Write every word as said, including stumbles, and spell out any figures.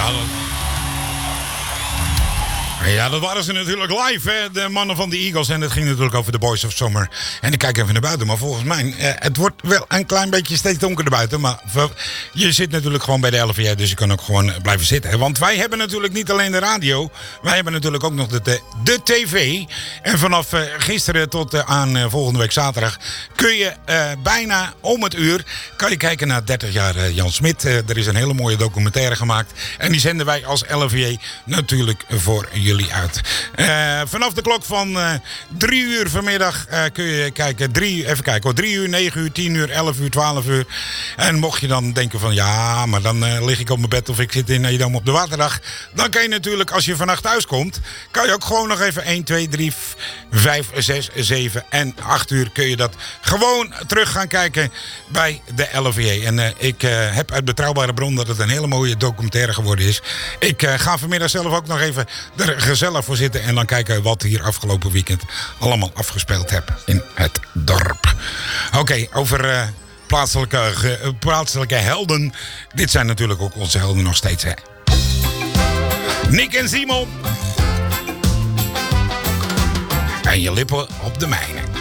Ja, dat... Ja, dat waren ze natuurlijk live, hè? De mannen van de Eagles. En het ging natuurlijk over de Boys of Summer. En ik kijk even naar buiten, maar volgens mij... Eh, het wordt wel een klein beetje steeds donkerder buiten. Maar je zit natuurlijk gewoon bij de L V R, dus je kan ook gewoon blijven zitten. Hè? Want wij hebben natuurlijk niet alleen de radio. Wij hebben natuurlijk ook nog de, de, de tv. En vanaf uh, gisteren tot uh, aan uh, volgende week zaterdag... kun je uh, bijna om het uur... kan je kijken naar dertig jaar uh, Jan Smit. Uh, er is een hele mooie documentaire gemaakt. En die zenden wij als L V R natuurlijk voor jullie uit. Uh, vanaf de klok van uh, drie uur vanmiddag uh, kun je kijken. Drie, even kijken hoor. drie uur, negen uur, tien uur, elf uur, twaalf uur. En mocht je dan denken van ja, maar dan uh, lig ik op mijn bed of ik zit in Edam op de Waterdag. Dan kan je natuurlijk, als je vannacht thuis komt, kan je ook gewoon nog even één, twee, drie, vijf, zes, zeven en acht uur kun je dat gewoon terug gaan kijken bij de L V R. En uh, ik uh, heb uit betrouwbare bron dat het een hele mooie documentaire geworden is. Ik uh, ga vanmiddag zelf ook nog even er gezellig voor zitten en dan kijken wat hier afgelopen weekend allemaal afgespeeld heb in het dorp. Oké, okay, over uh, plaatselijke, uh, plaatselijke helden. Dit zijn natuurlijk ook onze helden nog steeds, hè. Nick en Simon. En je lippen op de mijne.